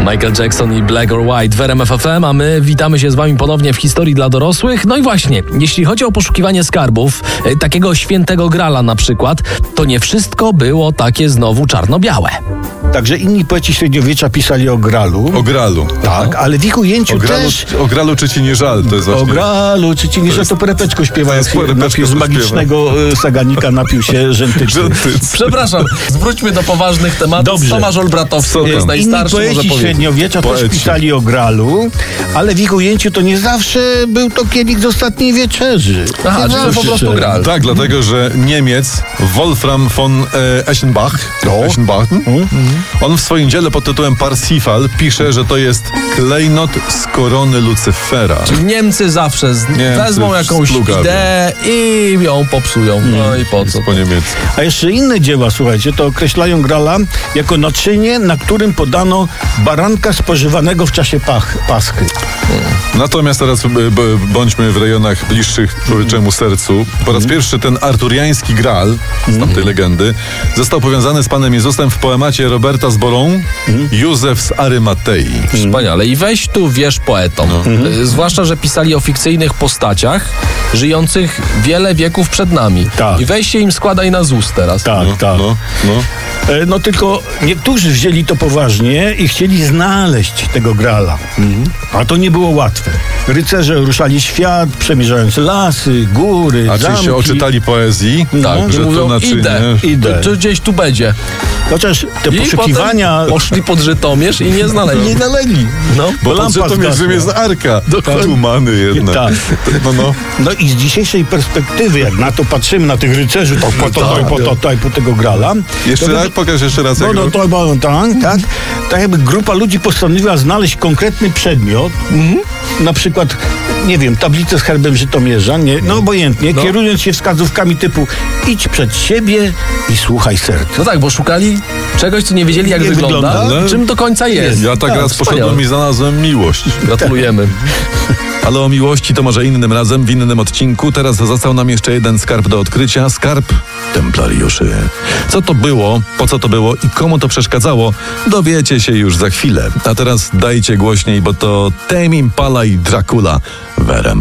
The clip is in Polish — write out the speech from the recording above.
Michael Jackson i Black or White w RMF FM, a my witamy się z wami ponownie w historii dla dorosłych. No i właśnie, jeśli chodzi o poszukiwanie skarbów, takiego świętego grala na przykład, to nie wszystko było takie znowu czarno-białe. Także inni poeci średniowiecza pisali o gralu. O gralu. Tak, ale w ich ujęciu też... O gralu czy ci nie żal, to jest właśnie... O gralu, czy ci nie żal, to Perepeczko śpiewa, jak się z magicznego saganika napił się Rzętycy. Przepraszam, zwróćmy do poważnych tematów. Dobrze. Tomasz Olbratowski jest najstarszy, inni może poeci powiedzieć. średniowiecza też pisali o gralu, ale w ich ujęciu to nie zawsze był to kielich z ostatniej wieczerzy. Aha, czy to po prostu gral. Tak, dlatego, że Niemiec Wolfram von Eschenbach, on w swoim dziele pod tytułem Parsifal pisze, że to jest klejnot z korony Lucyfera. Czyli Niemcy zawsze wezmą jakąś ideę i ją popsują. No i po co? Po niemiecku. A jeszcze inne dzieła, słuchajcie, to określają grala jako naczynie, na którym podano baranka spożywanego w czasie Paschy. Natomiast teraz bądźmy w rejonach bliższych człowieczemu sercu. Po raz pierwszy ten arturiański Graal z tamtej legendy został powiązany z Panem Jezusem w poemacie Roberta z Borą Józef z Arymatei. Wspaniale. I weź tu wierz poetom. Zwłaszcza, że pisali o fikcyjnych postaciach żyjących wiele wieków przed nami. Tak. I weź się im składaj na ZUS teraz. Tak. No tylko niektórzy wzięli to poważnie i chcieli znaleźć tego grala. A to nie było łatwe. Rycerze ruszali świat, przemierzając lasy, góry, A zamki. ci się oczytali poezji, Tak, że mówią, to naczynie... Idę. To gdzieś tu będzie. Chociaż te poszukiwania... Potem poszli pod Żytomierz i nie znaleźli. Nie znaleźli. Bo lampa pod Żytomierzem zgasła. jest arka. Tumany jednak. Tak. No i z dzisiejszej perspektywy, jak na to patrzymy, na tych rycerzy, po tego grala... Jeszcze raz, pokaż jeszcze raz. Tak jakby grupa ludzi postanowiła znaleźć konkretny przedmiot, na przykład, nie wiem, tablicę z herbem Żytomierza, obojętnie, kierując się wskazówkami typu idź przed siebie i słuchaj serca. No tak, bo szukali czegoś, co nie wiedzieli, jak wygląda, czym do końca jest. Ja tak raz poszedłem i znalazłem miłość. Gratulujemy. Ale o miłości to może innym razem, w innym odcinku. Teraz został nam jeszcze jeden skarb do odkrycia. Skarb templariuszy. Co to było, po co to było i komu to przeszkadzało, dowiecie się już za chwilę. A teraz dajcie głośniej, bo to Tame Impala i Dracula w RMF.